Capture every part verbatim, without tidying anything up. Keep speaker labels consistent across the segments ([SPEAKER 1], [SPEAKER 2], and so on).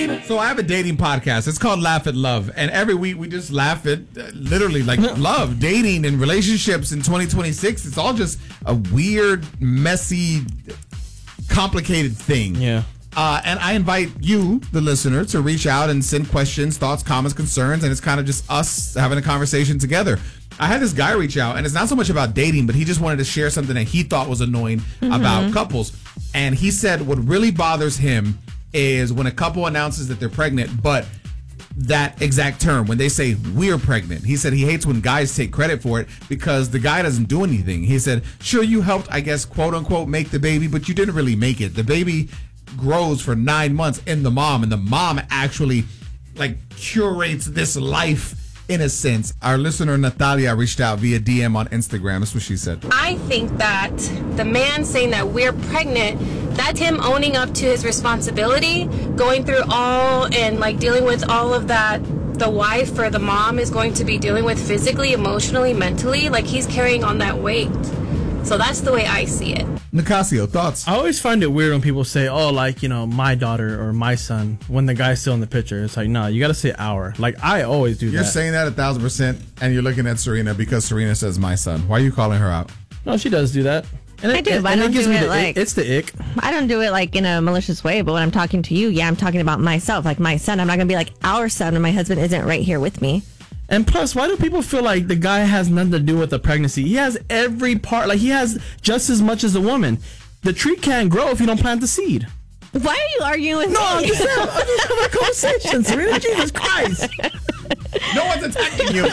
[SPEAKER 1] baby.
[SPEAKER 2] So I have a dating podcast. It's called Laugh at Love. And every week we just laugh at uh, literally like love, dating, and relationships in twenty twenty-six. It's all just a weird, messy, complicated thing.
[SPEAKER 1] Yeah.
[SPEAKER 2] Uh, and I invite you, the listener, to reach out and send questions, thoughts, comments, concerns, and it's kind of just us having a conversation together. I had this guy reach out, and it's not so much about dating, but he just wanted to share something that he thought was annoying mm-hmm. about couples. And he said what really bothers him is when a couple announces that they're pregnant, but that exact term, when they say, we're pregnant. He said he hates when guys take credit for it because the guy doesn't do anything. He said, sure, you helped, I guess, quote unquote, make the baby, but you didn't really make it. The baby grows for nine months in the mom, and the mom actually like curates this life in a sense. Our listener Natalia reached out via D M on Instagram. That's what she said.
[SPEAKER 3] I think that the man saying that we're pregnant, that's him owning up to his responsibility, going through all and like dealing with all of that the wife or the mom is going to be dealing with physically, emotionally, mentally. Like he's carrying on that weight. So that's the way I see it.
[SPEAKER 2] Nicasio, thoughts?
[SPEAKER 1] I always find it weird when people say, oh, like, you know, my daughter or my son, when the guy's still in the picture. It's like, no, you got to say our. Like, I always do
[SPEAKER 2] you're
[SPEAKER 1] that.
[SPEAKER 2] You're saying that a thousand percent, and you're looking at Serena because Serena says my son. Why are you calling her out?
[SPEAKER 1] No, she does do that. And
[SPEAKER 4] I
[SPEAKER 1] it,
[SPEAKER 4] do,
[SPEAKER 1] and,
[SPEAKER 4] but
[SPEAKER 1] and
[SPEAKER 4] I don't
[SPEAKER 1] it gives
[SPEAKER 4] do
[SPEAKER 1] me
[SPEAKER 4] it
[SPEAKER 1] the
[SPEAKER 4] like...
[SPEAKER 1] ick. It's the ick.
[SPEAKER 4] I don't do it, like, in a malicious way, but when I'm talking to you, yeah, I'm talking about myself, like my son. I'm not going to be like our son when my husband isn't right here with me.
[SPEAKER 1] And plus, why do people feel like the guy has nothing to do with the pregnancy? He has every part. Like, he has just as much as the woman. The tree can't grow if you don't plant the seed.
[SPEAKER 4] Why are you arguing with
[SPEAKER 1] no,
[SPEAKER 4] me?
[SPEAKER 1] No, I'm just having, I'm just having a conversation, Serena. Jesus Christ.
[SPEAKER 2] No one's attacking you.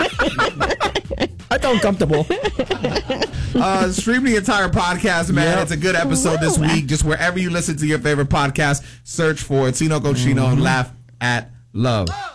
[SPEAKER 1] I felt uncomfortable.
[SPEAKER 2] Uh, stream the entire podcast, man. Yep. It's a good episode this
[SPEAKER 4] Whoa.
[SPEAKER 2] week. Just wherever you listen to your favorite podcast, search for Tino Cochino mm-hmm. and Laugh at Love.